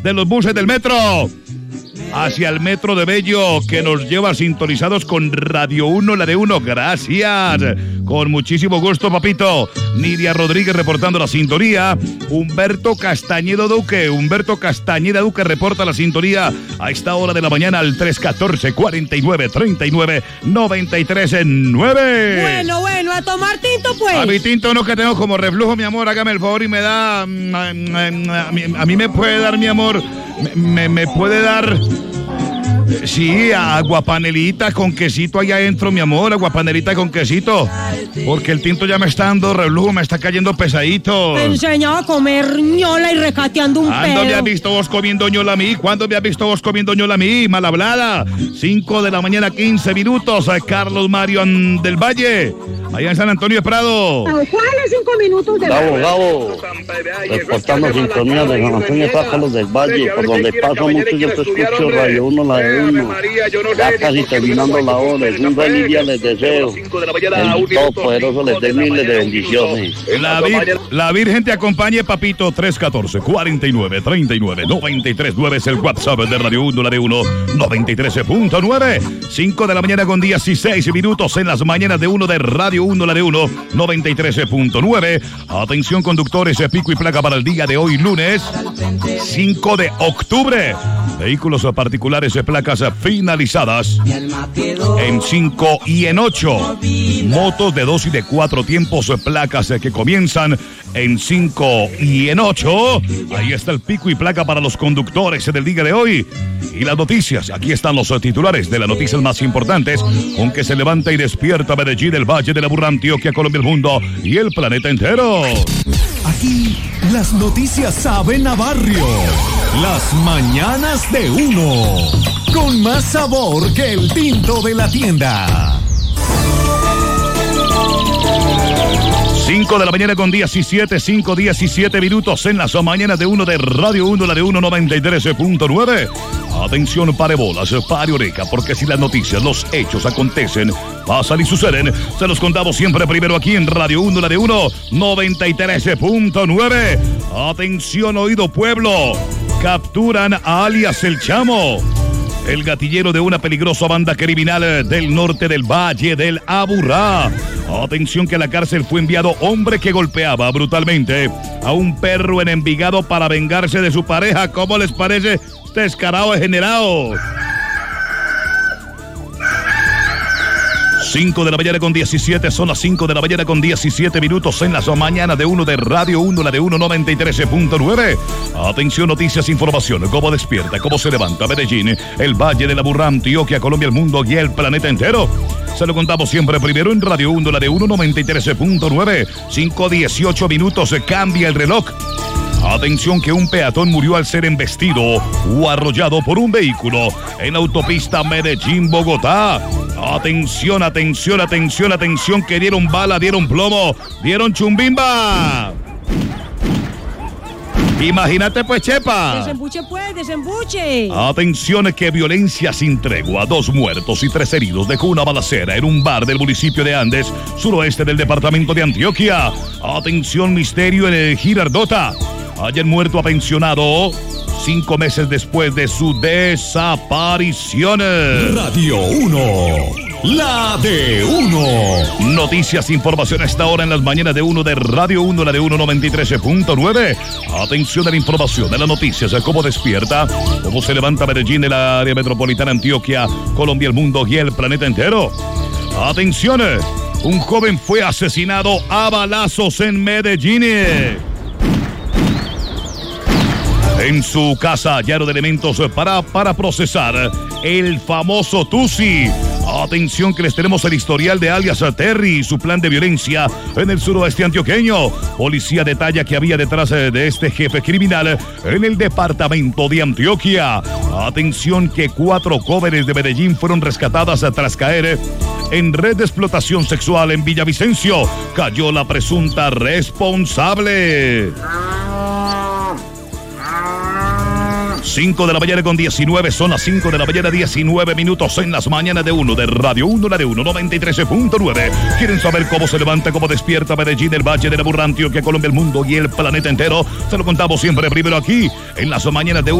de los buses del metro hacia el metro de Bello, que nos lleva sintonizados con Radio 1, la de 1. Gracias. Con muchísimo gusto, papito. Nidia Rodríguez reportando la sintonía. Humberto Castañeda Duque reporta la sintonía a esta hora de la mañana al 314-4939-93-9. Bueno, a tomar tinto, pues. A mi tinto no, que tengo como reflujo, mi amor. Hágame el favor y me da... A mí me puede dar, mi amor... Me puede dar... Sí, aguapanelita con quesito allá adentro, mi amor, aguapanelita con quesito. Porque el tinto ya me está dando reflujo, me está cayendo pesadito. Me enseñaba a comer ñola y recateando un pedo. ¿Cuándo me has visto vos comiendo ñola a mí? ¿Cuándo me has visto vos comiendo ñola a mí? Mal hablada. 5 de la mañana, 15 minutos. Carlos Mario del Valle, allá en San Antonio de Prado. ¿Cuáles 5 minutos de Gabo, reportando sintonía de San Antonio de Prado, Carlos del Valle, por donde paso mucho yo te escucho Radio 1, la de 1. Ya casi terminando la hora, es un feliz día les deseo. El Todopoderoso les dé miles de bendiciones. La Virgen te acompañe, papito. 314-4939-939 es el WhatsApp de Radio 1, la de 1, 93.9. 5 de la mañana con 16 minutos en las mañanas de 1 de Radio 1, la de 1, 93.9. Atención, conductores, pico y placa para el día de hoy, lunes 5 de octubre. Vehículos particulares, placas finalizadas en 5 y en 8. Motos de 2 y de 4 tiempos, placas que comienzan en 5 y en 8. Ahí está el pico y placa para los conductores del día de hoy. Y las noticias, aquí están los titulares de las noticias más importantes con que se levanta y despierta Medellín, el Valle de la Burra, Antioquia, Colombia, el mundo y el planeta entero. Aquí las noticias saben a barrio. Las mañanas de 1, con más sabor que el tinto de la tienda. 5 de la mañana con 17 minutos en las mañanas de 1 de Radio 1, la de 1, 93.9. Atención, pare bolas, pare oreja, porque si las noticias, los hechos acontecen, pasan y suceden, se los contamos siempre primero aquí en Radio 1, la de 1, 93.9. Atención, oído pueblo, capturan a alias El Chamo, el gatillero de una peligrosa banda criminal del norte del Valle del Aburrá. Atención, que a la cárcel fue enviado hombre que golpeaba brutalmente a un perro en Envigado para vengarse de su pareja. ¿Cómo les parece este descarado degenerado? 5 de la mañana con 17, son las 5 de la mañana con 17 minutos en las mañanas de 1 de Radio 1, la de 1, 93.9. Atención, noticias, información, cómo despierta, cómo se levanta Medellín, el Valle de la Burra, Antioquia, Colombia, el mundo y el planeta entero. Se lo contamos siempre primero en Radio 1, la de 1, 93.9. 5:18 minutos, cambia el reloj. Atención, que un peatón murió al ser embestido o arrollado por un vehículo en autopista Medellín-Bogotá. Atención, que dieron bala, dieron plomo, dieron chumbimba. Imagínate pues, Chepa. Desembuche pues, desembuche. Atención, que violencia sin tregua, 2 muertos y 3 heridos dejó una balacera en un bar del municipio de Andes, suroeste del departamento de Antioquia. Atención, misterio en el Girardota. Hayan muerto a pensionado 5 meses después de su desaparición. Radio 1, la de 1. Noticias, información a esta hora en las mañanas de 1 de Radio 1, la de 1, 93.9. Atención a la información, de las noticias, cómo despierta, cómo se levanta Medellín, el área metropolitana, Antioquia, Colombia, el mundo y el planeta entero. Atención, un joven fue asesinado a balazos en Medellín. En su casa hallaron elementos para procesar el famoso Tusi. Atención, que les tenemos el historial de alias Terry y su plan de violencia en el suroeste antioqueño. Policía detalla que había detrás de este jefe criminal en el departamento de Antioquia. Atención, que 4 jóvenes de Medellín fueron rescatadas tras caer en red de explotación sexual en Villavicencio. Cayó la presunta responsable. 5 de la mañana con 19, son las 5 de la mañana 19 minutos en las mañanas de 1 de Radio 1, la de 1, 93.9. ¿Quieren saber cómo se levanta, cómo despierta Medellín, el Valle de la Burra, Antioquia, Colombia, el mundo y el planeta entero? Se lo contamos siempre primero aquí en las mañanas de 1.